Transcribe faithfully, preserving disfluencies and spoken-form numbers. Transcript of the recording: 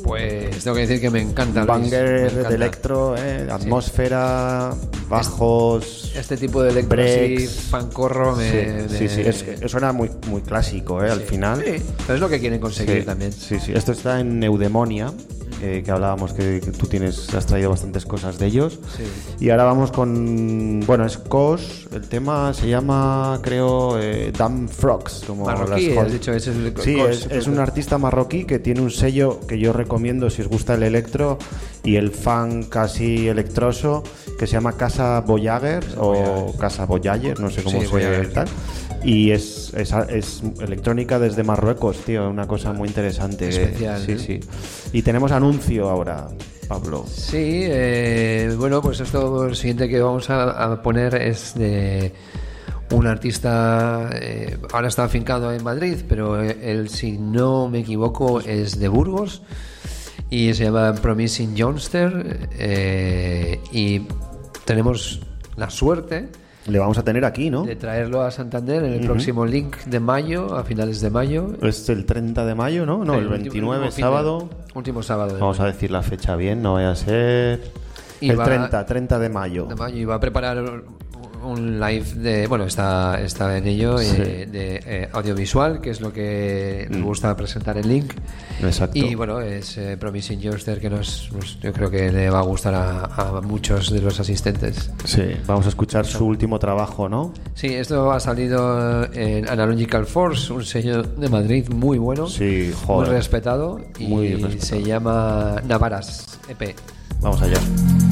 Pues tengo que decir que me encanta. Banger de electro, eh, atmósfera, sí. Bajos. Este tipo de electro así, pancorro. Me, sí, me... sí, sí, es, es, suena muy, muy clásico, eh, sí. Al final. Sí, pero es lo que quieren conseguir sí, también. Sí, sí. Esto está en Eudemonia. Eh, que hablábamos que, que tú tienes, has traído bastantes cosas de ellos. Sí. Y ahora vamos con, bueno, es Kos, el tema se llama, creo, eh, Damn Frogs, como marroquí, las has dicho, ese es el sí, Kos, es, es un artista marroquí que tiene un sello que yo recomiendo si os gusta el electro y el funk casi electroso, que se llama Casa Voyager o Casa Voyager, no sé cómo sí, se tal. Y es, es, es electrónica desde Marruecos, tío, una cosa muy interesante. Especial, sí, ¿eh? sí. Y tenemos anuncio ahora, Pablo. Sí, eh, bueno, pues esto lo siguiente que vamos a, a poner es de un artista, eh, ahora está afincado en Madrid, pero él, si no me equivoco, es de Burgos y se llama Promising Youngster, eh, y tenemos la suerte le vamos a tener aquí, ¿no? de traerlo a Santander en el uh-huh. próximo Link de mayo, a finales de mayo. Es el treinta de mayo, ¿no? No, el, el veintinueve, último, sábado. De, último sábado. De vamos mayo. a decir la fecha bien, no vaya a ser... Y el va, treinta, treinta de mayo. De mayo. Y va a preparar un live de... Bueno, está, está en ello, sí. eh, de eh, audiovisual, que es lo que nos gusta presentar en Link. Exacto. Y bueno, es eh, Promising Youngster, que nos, nos, yo creo que le va a gustar a, a muchos de los asistentes. Sí, vamos a escuchar su último trabajo, ¿no? Sí, esto ha salido en Analogical Force, un sello de Madrid muy bueno. Sí, joder. Muy respetado. Y muy respetado. Se llama Navaras E P. Vamos allá.